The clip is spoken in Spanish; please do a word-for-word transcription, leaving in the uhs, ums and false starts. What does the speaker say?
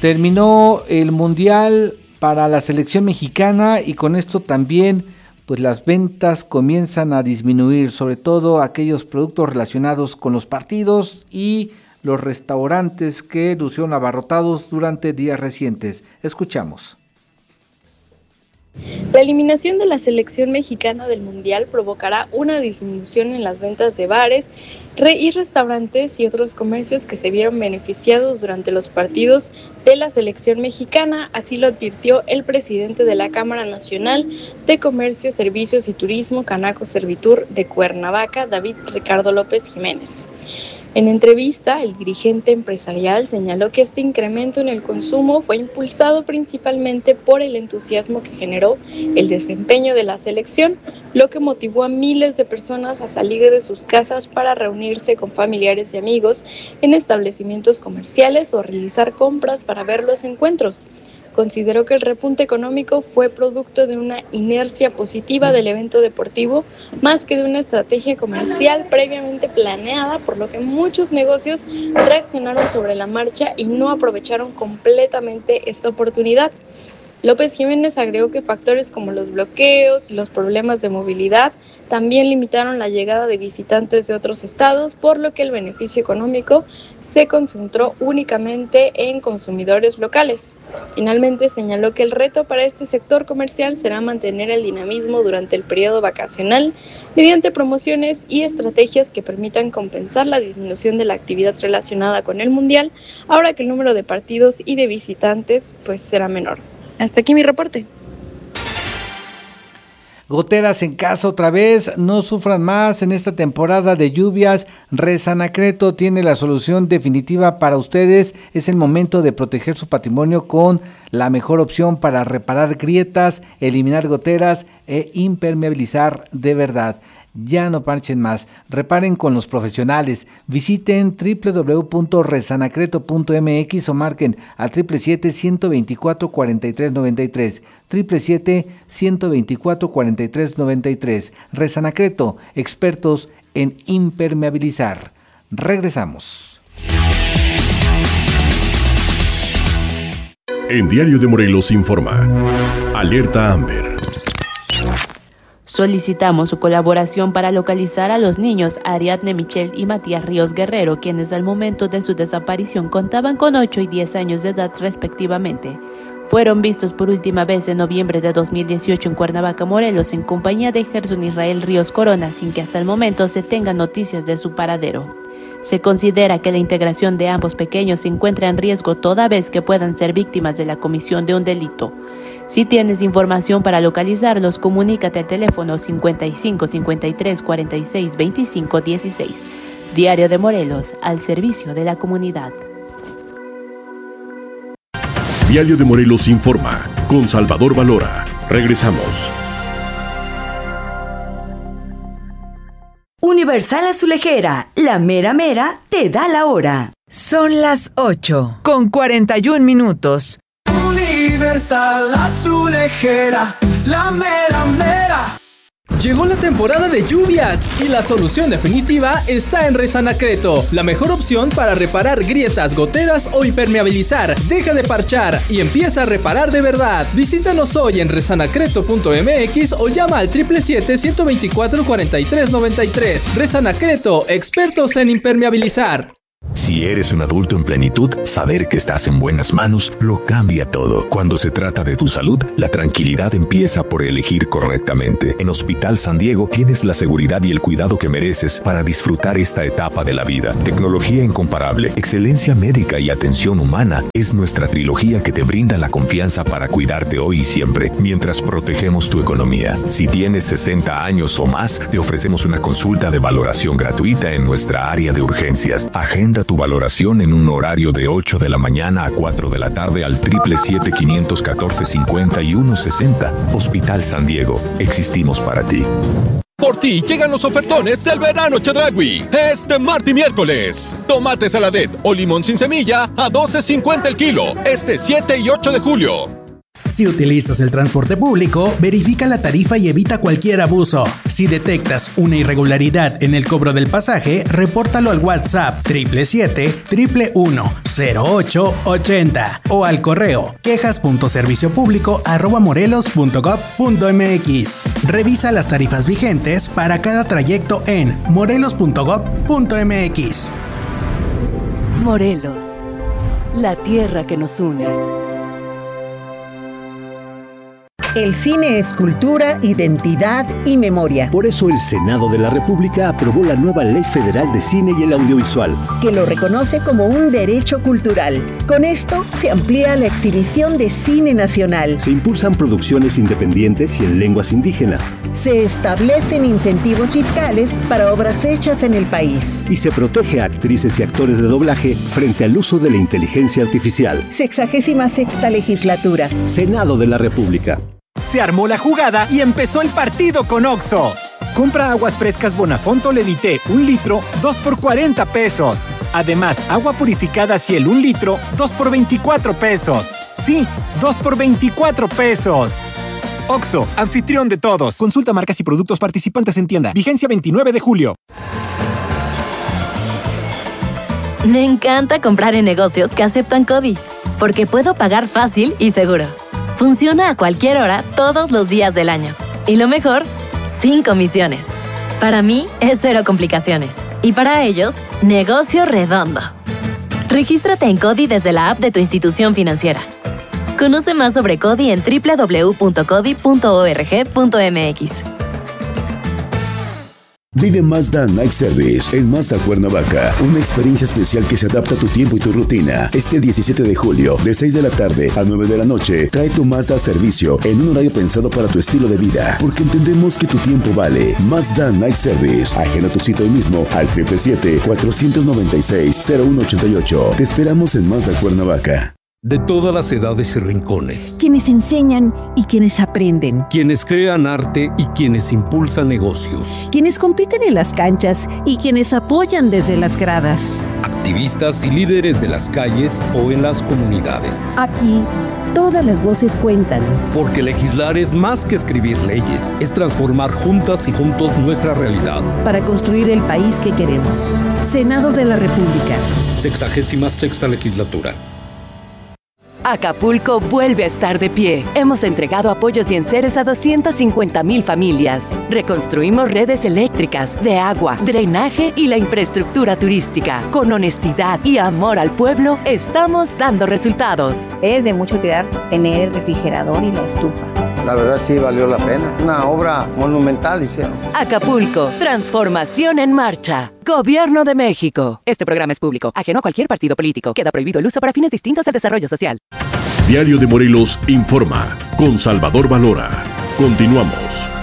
Terminó el Mundial para la selección mexicana y con esto también pues las ventas comienzan a disminuir, sobre todo aquellos productos relacionados con los partidos y los restaurantes que lucieron abarrotados durante días recientes. Escuchamos. La eliminación de la selección mexicana del Mundial provocará una disminución en las ventas de bares re- y restaurantes y otros comercios que se vieron beneficiados durante los partidos de la selección mexicana, así lo advirtió el presidente de la Cámara Nacional de Comercio, Servicios y Turismo, Canaco Servitur de Cuernavaca, David Ricardo López Jiménez. En entrevista, el dirigente empresarial señaló que este incremento en el consumo fue impulsado principalmente por el entusiasmo que generó el desempeño de la selección, lo que motivó a miles de personas a salir de sus casas para reunirse con familiares y amigos en establecimientos comerciales o realizar compras para ver los encuentros. Consideró que el repunte económico fue producto de una inercia positiva del evento deportivo, más que de una estrategia comercial previamente planeada, por lo que muchos negocios reaccionaron sobre la marcha y no aprovecharon completamente esta oportunidad. López Jiménez agregó que factores como los bloqueos y los problemas de movilidad también limitaron la llegada de visitantes de otros estados, por lo que el beneficio económico se concentró únicamente en consumidores locales. Finalmente señaló que el reto para este sector comercial será mantener el dinamismo durante el periodo vacacional mediante promociones y estrategias que permitan compensar la disminución de la actividad relacionada con el Mundial, ahora que el número de partidos y de visitantes pues será menor. Hasta aquí mi reporte. Goteras en casa otra vez, no sufran más en esta temporada de lluvias. Resanacreto tiene la solución definitiva para ustedes. Es el momento de proteger su patrimonio con la mejor opción para reparar grietas, eliminar goteras e impermeabilizar de verdad. Ya no parchen más, reparen con los profesionales. Visiten doble u doble u doble u punto resanacreto punto eme equis o marquen al siete siete siete, ciento veinticuatro, cuarenta y tres noventa y tres, siete siete siete, ciento veinticuatro, cuarenta y tres noventa y tres. Resanacreto, expertos en impermeabilizar. Regresamos. En Diario de Morelos informa. Alerta Amber. Solicitamos su colaboración para localizar a los niños Ariadne Michelle y Matías Ríos Guerrero, quienes al momento de su desaparición contaban con ocho y diez años de edad respectivamente. Fueron vistos por última vez en noviembre de dos mil dieciocho en Cuernavaca, Morelos, en compañía de Gerson Israel Ríos Corona, sin que hasta el momento se tengan noticias de su paradero. Se considera que la integración de ambos pequeños se encuentra en riesgo toda vez que puedan ser víctimas de la comisión de un delito. Si tienes información para localizarlos, comunícate al teléfono cincuenta y cinco, cincuenta y tres, cuarenta y seis, veinticinco, dieciséis. Diario de Morelos, al servicio de la comunidad. Diario de Morelos informa, con Salvador Valora. Regresamos. Universal Azulejera, la mera mera te da la hora. Son las ocho con cuarenta y un minutos. Universal Azulejera, la mera mera. Llegó la temporada de lluvias y la solución definitiva está en Resanacreto, la mejor opción para reparar grietas, goteras o impermeabilizar. Deja de parchar y empieza a reparar de verdad. Visítanos hoy en resanacreto punto eme equis o llama al siete siete siete, ciento veinticuatro, cuarenta y tres noventa y tres. Resanacreto, expertos en impermeabilizar. Si eres un adulto en plenitud, saber que estás en buenas manos lo cambia todo. Cuando se trata de tu salud, la tranquilidad empieza por elegir correctamente. En Hospital San Diego tienes la seguridad y el cuidado que mereces para disfrutar esta etapa de la vida. Tecnología incomparable, excelencia médica y atención humana es nuestra trilogía que te brinda la confianza para cuidarte hoy y siempre, mientras protegemos tu economía. Si tienes sesenta años o más, te ofrecemos una consulta de valoración gratuita en nuestra área de urgencias. Agenda tu valoración en un horario de ocho de la mañana a cuatro de la tarde al siete siete siete, cinco uno cuatro, cinco uno seis cero. Hospital San Diego, existimos para ti. Por ti llegan los ofertones del verano Chedraui. Este martes y miércoles. Tomate saladet o limón sin semilla a doce cincuenta el kilo. Este siete y ocho de julio. Si utilizas el transporte público, verifica la tarifa y evita cualquier abuso. Si detectas una irregularidad en el cobro del pasaje, repórtalo al WhatsApp siete siete siete uno uno cero ocho ochenta o al correo quejas punto servicio público arroba morelos punto gob punto mx. Revisa las tarifas vigentes para cada trayecto en morelos punto gob punto mx. Morelos, la tierra que nos une. El cine es cultura, identidad y memoria. Por eso el Senado de la República aprobó la nueva Ley Federal de Cine y el Audiovisual, que lo reconoce como un derecho cultural. Con esto se amplía la exhibición de cine nacional. Se impulsan producciones independientes y en lenguas indígenas. Se establecen incentivos fiscales para obras hechas en el país. Y se protege a actrices y actores de doblaje frente al uso de la inteligencia artificial. Sexagésima sexta legislatura. Senado de la República. Se armó la jugada y empezó el partido con Oxxo. Compra aguas frescas Bonafonto Levité un litro, dos por cuarenta pesos. Además, agua purificada Ciel un litro, dos por veinticuatro pesos. Sí, dos por veinticuatro pesos. Oxxo, anfitrión de todos. Consulta marcas y productos participantes en tienda. Vigencia veintinueve de julio. Me encanta comprar en negocios que aceptan CODI, porque puedo pagar fácil y seguro. Funciona a cualquier hora, todos los días del año. Y lo mejor, sin comisiones. Para mí, es cero complicaciones. Y para ellos, negocio redondo. Regístrate en CODI desde la app de tu institución financiera. Conoce más sobre CODI en doble u doble u doble u punto codi punto org punto mx. Vive Mazda Night Service en Mazda Cuernavaca, una experiencia especial que se adapta a tu tiempo y tu rutina. Este diecisiete de julio, de seis de la tarde a nueve de la noche, trae tu Mazda a servicio en un horario pensado para tu estilo de vida, porque entendemos que tu tiempo vale. Mazda Night Service, agenda tu cita hoy mismo al siete siete siete, cuatro nueve seis, cero uno ocho ocho. Te esperamos en Mazda Cuernavaca. De todas las edades y rincones. Quienes enseñan y quienes aprenden. Quienes crean arte y quienes impulsan negocios. Quienes compiten en las canchas y quienes apoyan desde las gradas. Activistas y líderes de las calles o en las comunidades. Aquí, todas las voces cuentan. Porque legislar es más que escribir leyes. Es transformar juntas y juntos nuestra realidad. Para construir el país que queremos. Senado de la República. Sexagésima sexta legislatura. Acapulco vuelve a estar de pie. Hemos entregado apoyos y enseres a doscientas cincuenta mil familias. Reconstruimos redes eléctricas, de agua, drenaje y la infraestructura turística. Con honestidad y amor al pueblo, estamos dando resultados. Es de mucho cuidar tener el refrigerador y la estufa. La verdad sí valió la pena. Una obra monumental hicieron. Acapulco, transformación en marcha. Gobierno de México. Este programa es público, ajeno a cualquier partido político. Queda prohibido el uso para fines distintos al desarrollo social. Diario de Morelos informa con Salvador Valora. Continuamos.